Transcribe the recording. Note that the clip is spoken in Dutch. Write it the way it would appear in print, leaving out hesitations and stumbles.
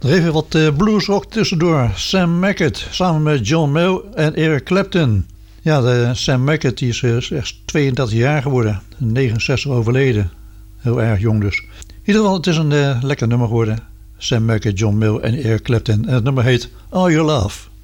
Nog even wat bluesrock tussendoor. Sam Mackett samen met John Mayall en Eric Clapton. Ja, Sam Mackett die is slechts 32 jaar geworden. 69 overleden. Heel erg jong dus. In ieder geval, het is een lekker nummer geworden. Sam Mackett, John Mayall en Eric Clapton. En het nummer heet All Your Love.